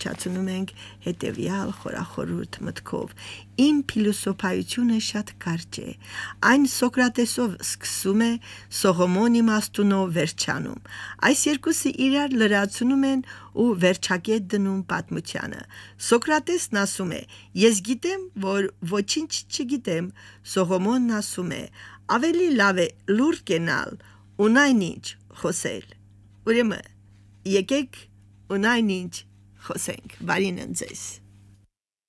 վերջացնում ենք հետևյալ խորախորհուրդ մտքով. Իմ փիլիսոփայությունը շատ կարճ է, այն Սոկրատեսով սկսում է, Սողոմոն իմաստունով վերջանում, այս երկուսը իրար լրացնում են ու վերջակետ դնում պատմությանը, Սոկրատեսն ասում է, ես գիտեմ, որ ոչինչ չգիտեմ, Սողոմոնն ասում է, ավելի լավ է լուր կենալ ու այնինչ խոսել, ուրեմն եկեք ու այնինչ խոսենք, բարին ընձեզ